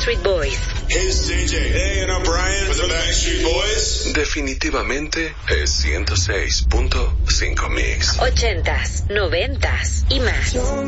Backstreet Boys. Hey, it's JJ. Hey, and I'm Brian with the Backstreet Boys. Definitivamente es 106.5 Mix. 80s, 90s y más.